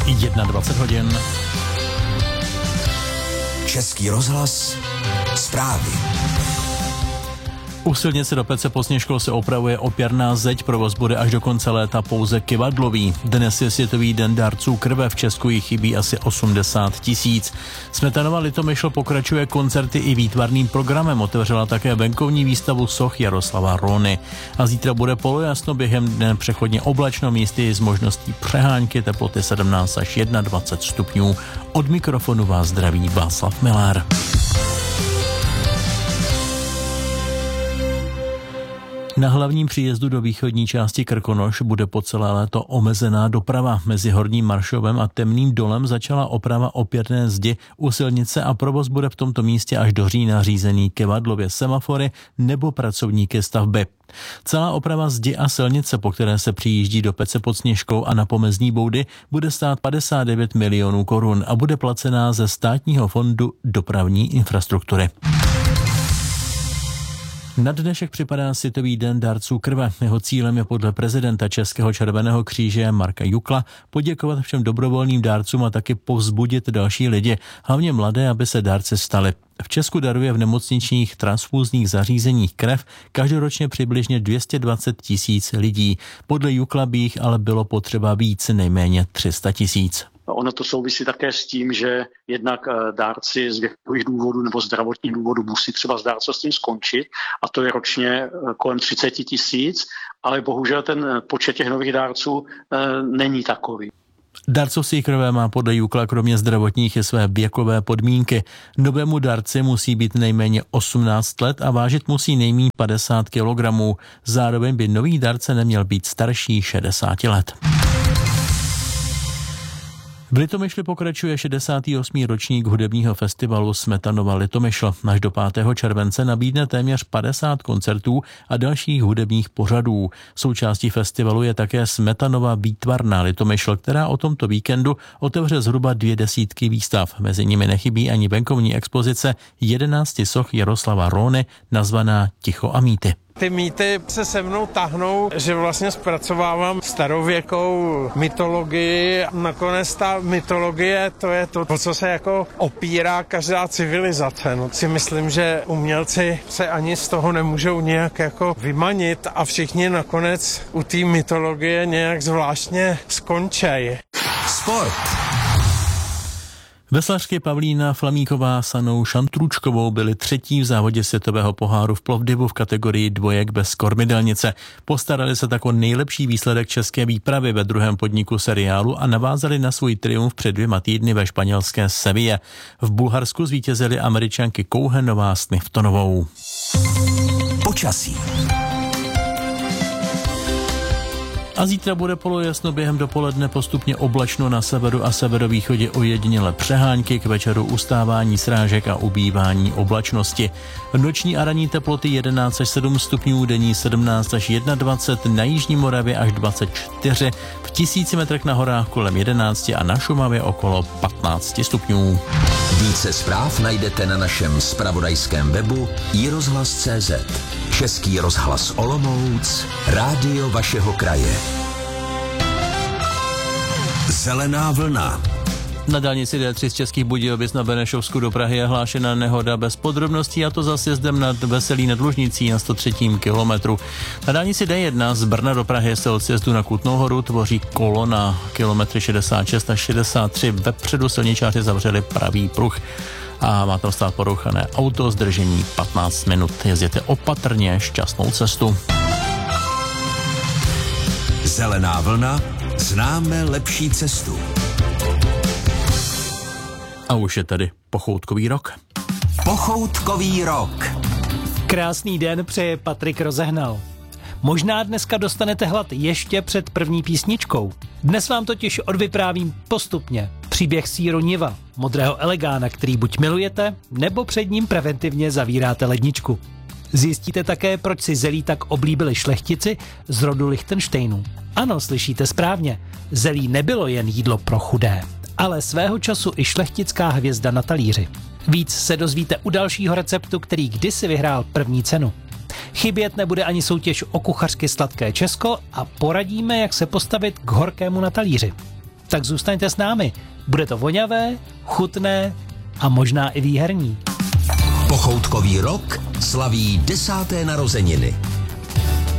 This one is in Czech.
21 hodin. Český rozhlas, zprávy. U silnice do Pece pod Sněžkou se opravuje opěrná zeď, provoz bude až do konce léta pouze kyvadlový. Dnes je Světový den dárců krve, v Česku jich chybí asi 80 000. Smetanova Litomyšl pokračuje koncerty i výtvarným programem, otevřela také venkovní výstavu soch Jaroslava Róny. A zítra bude polojasno, během dne přechodně oblačno, místy s možností přehánky, teploty 17 až 21 stupňů. Od mikrofonu vás zdraví Václav Milár. Na hlavním příjezdu do východní části Krkonoš bude po celé léto omezená doprava. Mezi Horním Maršovem a Temným dolem začala oprava opěrné zdi u silnice a provoz bude v tomto místě až do října řízený kyvadlově semafory nebo pracovníky stavby. Celá oprava zdi a silnice, po které se přijíždí do Pece pod Sněžkou a na pomezní boudy, bude stát 59 milionů korun a bude placená ze Státního fondu dopravní infrastruktury. Na dnešek připadá Světový den dárců krve. Jeho cílem je podle prezidenta Českého červeného kříže Marka Jukla poděkovat všem dobrovolným dárcům a taky povzbudit další lidi, hlavně mladé, aby se dárci stali. V Česku daruje v nemocničních transfúzních zařízeních krev každoročně přibližně 220 000 lidí. Podle Jukla by jich ale bylo potřeba víc, nejméně 300 000. Ono to souvisí také s tím, že jednak dárci z věkových důvodů nebo zdravotních důvodů musí třeba s dárcovstvím skončit a to je ročně kolem 30 000, ale bohužel ten počet těch nových dárců není takový. Dárcovství krve má podle Jukla kromě zdravotních i své věkové podmínky. Novému dárci musí být nejméně 18 let a vážit musí nejméně 50 kg. Zároveň by nový dárce neměl být starší 60 let. V Litomyšli pokračuje 68. ročník hudebního festivalu Smetanova Litomyšl. Až do 5. července nabídne téměř 50 koncertů a dalších hudebních pořadů. Součástí festivalu je také Smetanova výtvarná Litomyšl, která o tomto víkendu otevře zhruba 200 výstav. Mezi nimi nechybí ani venkovní expozice 11 soch Jaroslava Róny, nazvaná Ticho a mýty. Ty mýty se mnou tahnou, že vlastně zpracovávám starověkou mytologii. Nakonec ta mytologie, to je to, o co se jako opírá každá civilizace. No, si myslím, že umělci se ani z toho nemůžou nějak jako vymanit a všichni nakonec u té mytologie nějak zvláštně skončej. Sport. Veslařky Pavlína Flamíková s Anou Šantručkovou byly třetí v závodě světového poháru v plovdivu v kategorii dvojek bez kormidelnice. Postarali se tak o nejlepší výsledek české výpravy ve druhém podniku seriálu a navázali na svůj triumf před 2 týdny ve španělské Seville. V Bulharsku zvítězily Američanky Kouhenová s Niftonovou. Počasí. A zítra bude polojasno, během dopoledne postupně oblačno, na severu a severovýchodě ojediněle přehánky, k večeru ustávání srážek a ubývání oblačnosti. Noční a ranní teploty 11 až 7 stupňů, denní 17 až 21, na jižní Moravě až 24, v 1000 metrech na horách kolem 11 a na Šumavě okolo 15 stupňů. Více zpráv najdete na našem zpravodajském webu iRozhlas.cz. Český rozhlas Olomouc, rádio vašeho kraje. Zelená vlna. Na dálnici D3 z Českých Budějovic na Benešovsku do Prahy je hlášena nehoda bez podrobností, a to za sjezdem nad Veselí nad Lužnicí na 103. kilometru. Na dálnici D1 z Brna do Prahy se od sjezdu na Kutnou Horu tvoří kolona. Kilometry 66 až 63 vepředu silničáři zavřeli pravý pruh a má tam stát porouchané auto, zdržení 15 minut. Jezděte opatrně, šťastnou cestu. Zelená vlna, známe lepší cestu. A už je tady pochoutkový rok. Pochoutkový rok. Krásný den přeje Patrik Rozehnal. Možná dneska dostanete hlad ještě před první písničkou. Dnes vám totiž odvyprávím postupně příběh sýru Niva, modrého elegána, který buď milujete, nebo před ním preventivně zavíráte ledničku. Zjistíte také, proč si zelí tak oblíbili šlechtici z rodu Lichtenštejnů. Ano, slyšíte správně, zelí nebylo jen jídlo pro chudé, ale svého času i šlechtická hvězda na talíři. Víc se dozvíte u dalšího receptu, který kdysi vyhrál první cenu. Chybět nebude ani soutěž o kuchařky Sladké Česko a poradíme, jak se postavit k horkému na talíři. Tak zůstaňte s námi. Bude to voňavé, chutné a možná i výherní. Pochoutkový rok slaví 10. narozeniny.